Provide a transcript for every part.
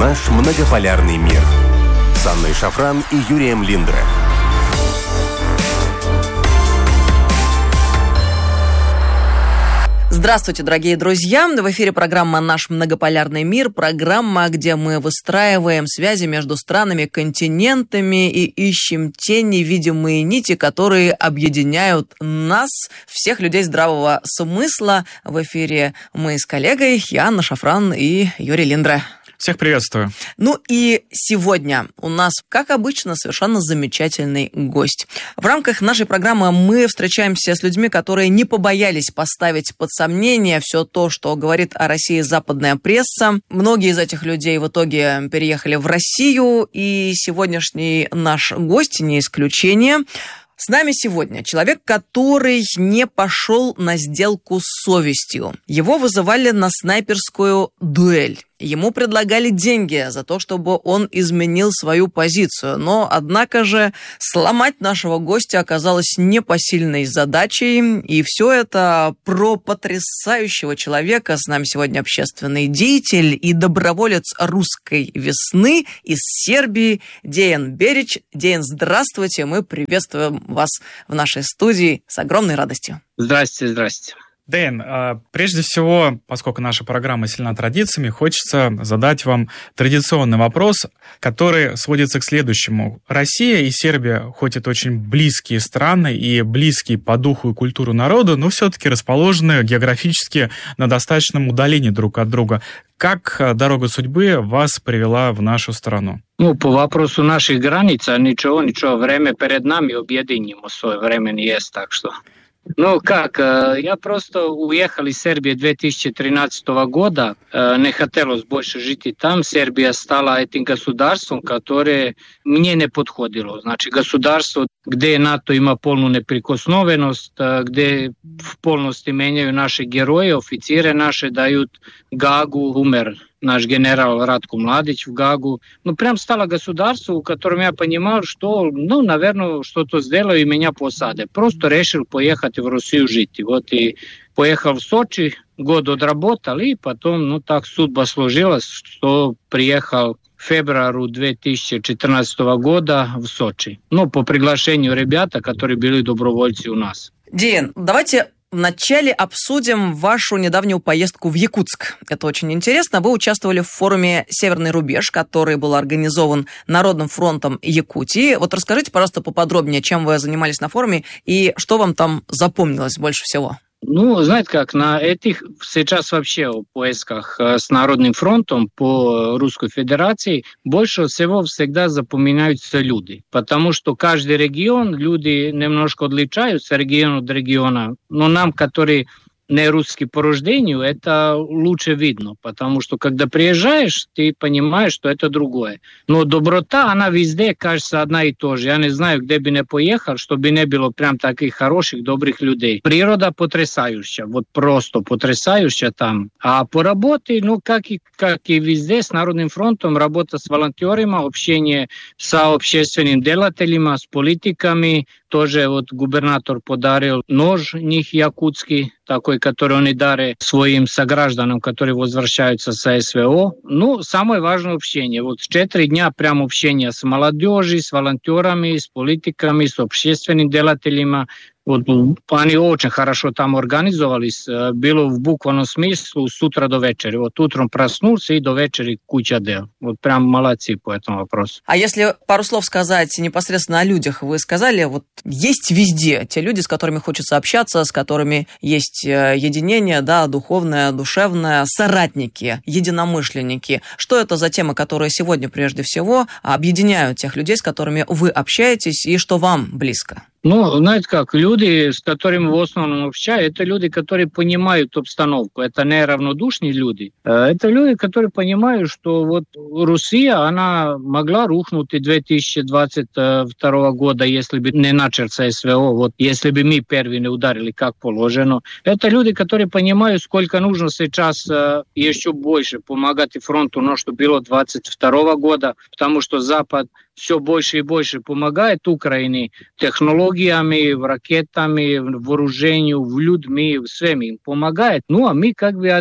Наш многополярный мир. С Анной Шафран и Юрием Линдре. Здравствуйте, дорогие друзья! В эфире программа «Наш многополярный мир», программа, где мы выстраиваем связи между странами, континентами и ищем те невидимые нити, которые объединяют нас, всех людей здравого смысла. В эфире мы с коллегой, я, Анна Шафран и Юрий Линдре. Всех приветствую. Ну и сегодня у нас, как обычно, совершенно замечательный гость. В рамках нашей программы мы встречаемся с людьми, которые не побоялись поставить под сомнение все то, что говорит о России западная пресса. Многие из этих людей в итоге переехали в Россию, и сегодняшний наш гость не исключение. С нами сегодня человек, который не пошел на сделку с совестью. Его вызывали на снайперскую дуэль. Ему предлагали деньги за то, чтобы он изменил свою позицию. Но, однако же, сломать нашего гостя оказалось непосильной задачей. И все это про потрясающего человека. С нами сегодня общественный деятель и доброволец русской весны из Сербии Деян Берич. Деян, здравствуйте. Мы приветствуем вас в нашей студии с огромной радостью. Здрасте, здрасте. Дэн, прежде всего, поскольку наша программа сильна традициями, хочется задать вам традиционный вопрос, который сводится к следующему. Россия и Сербия, хоть это очень близкие страны и близкие по духу и культуру народу, но все-таки расположены географически на достаточном удалении друг от друга. Как дорога судьбы вас привела в нашу страну? По вопросу наших границ, ничего, время перед нами объединимо, свое время не есть, так что... Я просто уехал из Сербии 2013 года, не хотелось больше жить там. Сербия стала этим государством, которое мне не подходило. Значит, государство, где НАТО има полную неприкосновенность, где в полности меняют наши герои, офицеры наши дают Гагу, умер наш генерал Радко Младич в Гагу. Прям стало государство, в котором я понимал, что, наверное, что-то сделаю и меня посадят. Просто решил поехать в Россию жить. Вот и поехал в Сочи, год отработал, и потом, так судьба сложилась, что приехал в феврале 2014 года в Сочи. По приглашению ребята, которые были добровольцы у нас. Дин, давайте... Вначале обсудим вашу недавнюю поездку в Якутск. Это очень интересно. Вы участвовали в форуме «Северный рубеж», который был организован Народным фронтом Якутии. Вот расскажите, пожалуйста, поподробнее, чем вы занимались на форуме и что вам там запомнилось больше всего? Знаете как, на этих сейчас вообще в поисках с Народным фронтом по Русской Федерации больше всего всегда запоминаются люди. Потому что каждый регион, люди немножко отличаются регион от региона. Но нам, которые не русские по рождению, это лучше видно. Потому что когда приезжаешь, ты понимаешь, что это другое. Но доброта, она везде, кажется, одна и та же. Я не знаю, где бы не поехал, чтобы не было прям таких хороших, добрых людей. Природа потрясающая, вот просто потрясающая там. А по работе, как и везде, с Народным фронтом, работа с волонтерами, общение с общественными делателями, с политиками. Тоже губернатор подарил нож них якутский, такой, который он и дарит своим согражданам, которые возвращаются с СВО. Самое важное общение. 4 дня прям общение с молодежью, с волонтерами, с политиками, с общественными делателями. Они очень хорошо там организовались. Было в буквальном смысле с утра до вечера. Утром проснулся и до вечера куча дел. Прям молодцы по этому вопросу. А если пару слов сказать непосредственно о людях, вы сказали, есть везде те люди, с которыми хочется общаться, с которыми есть единение, духовное, душевное, соратники, единомышленники. Что это за темы, которые сегодня прежде всего объединяют тех людей, с которыми вы общаетесь и что вам близко? Знаете как, люди, с которыми в основном общаюсь, это люди, которые понимают обстановку. Это не равнодушные люди. Это люди, которые понимают, что Россия, она могла рухнуть и 2022 года, если бы не начался СВО, если бы мы первые не ударили как положено. Это люди, которые понимают, сколько нужно сейчас еще больше помогать и фронту, что было 2022 года, потому что Запад все больше и больше помогает Украине технологиями, ракетами, вооружению, людьми, всеми им помогает. А мы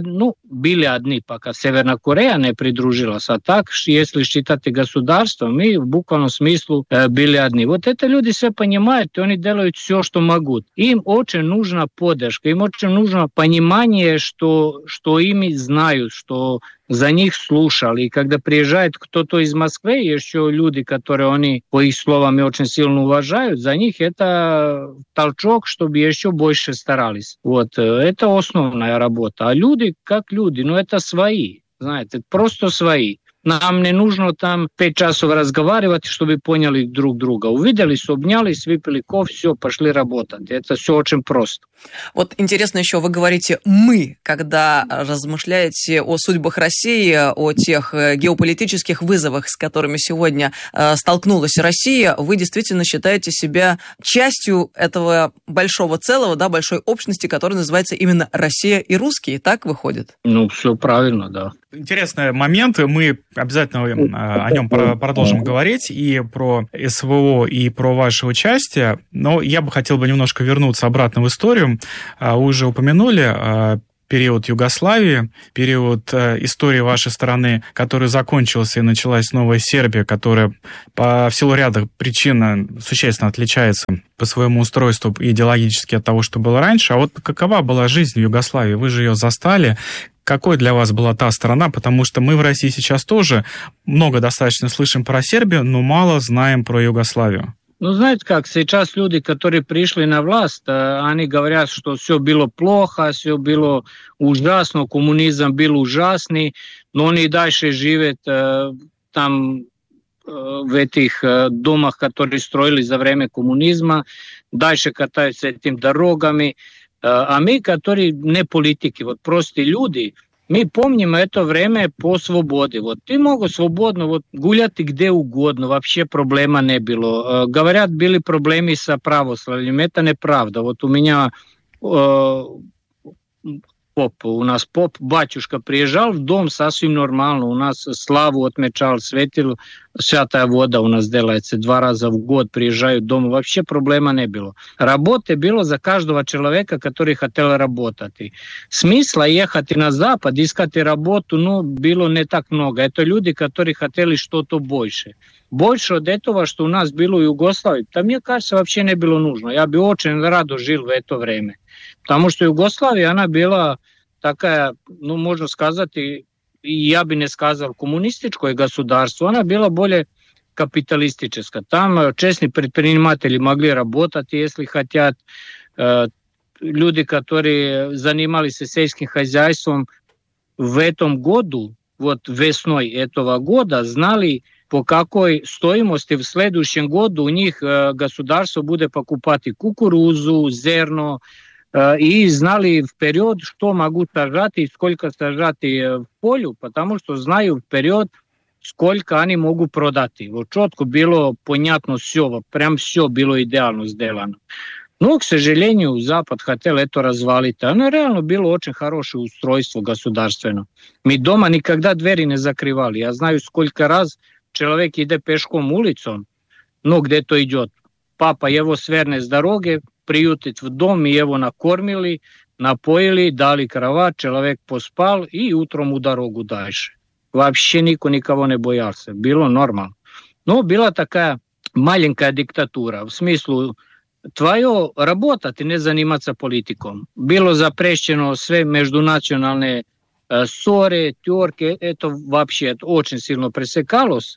были одни, пока Северная Корея не придружилась. А так, если считать государство, мы в буквальном смысле были одни. Вот это люди все понимают, и они делают все, что могут. Им очень нужна поддержка, им очень нужно понимание, что ими знают, что за них слушали. И когда приезжает кто-то из Москвы, еще люди, которые они, по их словам, очень сильно уважают, за них это толчок, чтобы еще больше старались. Вот. Это основная работа. А люди, как люди, это свои, знаете, просто свои. Нам не нужно там 5 часов разговаривать, чтобы поняли друг друга. Увиделись, обнялись, выпили кофе, все, пошли работать. Это все очень просто. Вот интересно еще, вы говорите «мы», когда размышляете о судьбах России, о тех геополитических вызовах, с которыми сегодня столкнулась Россия. Вы действительно считаете себя частью этого большого целого, да, большой общности, которая называется именно Россия и русские. Так выходит? Все правильно, да. Интересный момент. Мы обязательно о нем продолжим говорить, и про СВО, и про ваше участие. Но я бы хотел немножко вернуться обратно в историю. Вы уже упомянули период Югославии, период истории вашей страны, который закончился, и началась новая Сербия, которая в силу ряда причин существенно отличается по своему устройству идеологически от того, что было раньше. А вот какова была жизнь в Югославии? Вы же ее застали. Какой для вас была та страна? Потому что мы в России сейчас тоже много достаточно слышим про Сербию, но мало знаем про Югославию. Знаете как, сейчас люди, которые пришли на власть, они говорят, что все было плохо, все было ужасно, коммунизм был ужасный, но они дальше живут там в этих домах, которые строили за время коммунизма, дальше катаются этими дорогами. А мы, которые не политики, вот просто люди, мы помним это время по свободе. Вот ты мог свободно гулять где угодно, вообще проблема не было. Говорят, были проблемы с православием, это неправда. Вот у меня у нас батюшка приезжал в дом совсем нормально, у нас славу отмечал, светил, святая вода у нас делается 2 раза в год, приезжают дома, вообще проблема не было. Работа была за каждого человека, который хотел работать. И смысла ехать на Запад, искать работу, было не так много. Это люди, которые хотели что-то больше. Больше от этого, что у нас было в Югославии, там, мне кажется, вообще не было нужно. Я бы очень радо жил в это время. Потому что Югославия, она была такая, можно сказать, и я бы не сказал коммунистическое государство, она была более капиталистическая. Там честные предприниматели могли работать, если хотят. Люди, которые занимались сельским хозяйством в этом году, весной этого года, знали, по какой стоимости в следующем году у них государство будет покупать и кукурузу, зерно, и знали вперед, что могут сажать и сколько сажать в полю, потому что знаю вперед, сколько они могут продать. Четко было понятно все, прям все было идеально сделано. Но, к сожалению, Запад хотел это развалить. Оно реально было очень хорошее устройство государственное. Мы дома никогда двери не закрывали. Я знаю, сколько раз человек идет пешком улицом, где-то идет. Папа его свернет с дороги, приютит в дом, и его накормили, напоили, дали кровать, человек поспал и утром у дорогу дальше. Вообще никого не боялся, было нормально. Но была такая маленькая диктатура, в смысле, твоя работа, ты не заниматься политиком. Было запрещено все междунациональные ссоры, терки, это вообще очень сильно пресекалось.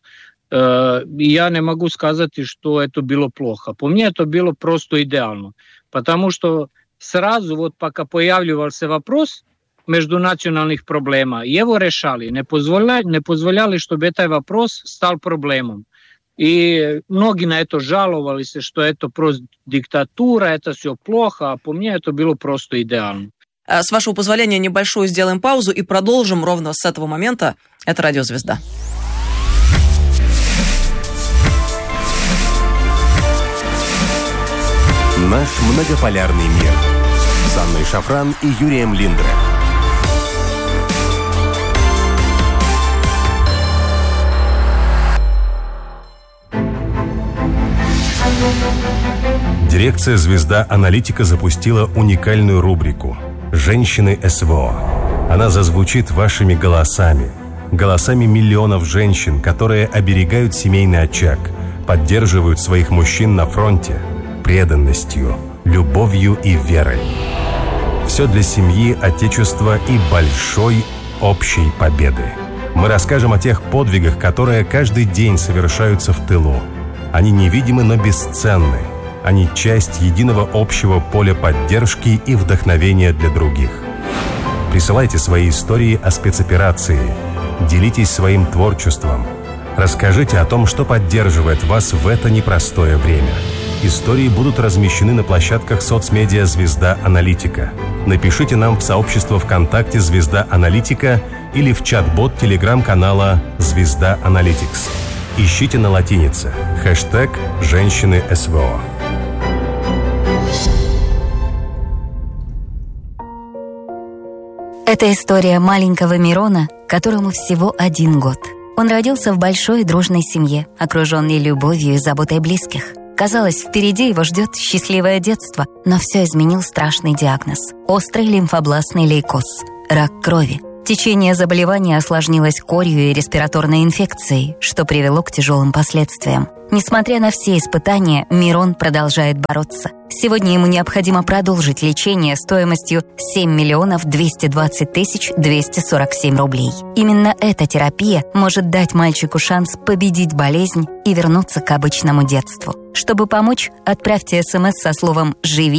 Я не могу сказать, что это было плохо. По мне это было просто идеально. Потому что сразу, пока появлялся вопрос междунациональных проблем, его решали. Не позволяли, чтобы этот вопрос стал проблемой. И многие на это жаловались, что это просто диктатура, это все плохо. А по мне это было просто идеально. С вашего позволения, небольшую сделаем паузу и продолжим ровно с этого момента. Это «Радио Звезда». Наш многополярный мир с Анной Шафран и Юрием Линдре. Дирекция «Звезда Аналитика» запустила уникальную рубрику «Женщины СВО». Она зазвучит вашими голосами, голосами миллионов женщин, которые оберегают семейный очаг, поддерживают своих мужчин на фронте преданностью, любовью и верой. Все для семьи, отечества и большой общей победы. Мы расскажем о тех подвигах, которые каждый день совершаются в тылу. Они невидимы, но бесценны. Они часть единого общего поля поддержки и вдохновения для других. Присылайте свои истории о спецоперации. Делитесь своим творчеством. Расскажите о том, что поддерживает вас в это непростое время. Истории будут размещены на площадках соцмедиа «Звезда Аналитика». Напишите нам в сообщество ВКонтакте «Звезда Аналитика» или в чат-бот телеграм-канала «Звезда Аналитикс». Ищите на латинице хэштег «Женщины СВО». Это история маленького Мирона, которому всего 1 год. Он родился в большой и дружной семье, окруженный любовью и заботой близких. Казалось, впереди его ждет счастливое детство, но все изменил страшный диагноз – острый лимфобластный лейкоз – рак крови. Течение заболевания осложнилось корью и респираторной инфекцией, что привело к тяжелым последствиям. Несмотря на все испытания, Мирон продолжает бороться. Сегодня ему необходимо продолжить лечение стоимостью 7 220 247 рублей. Именно эта терапия может дать мальчику шанс победить болезнь и вернуться к обычному детству. Чтобы помочь, отправьте СМС со словом «Живи»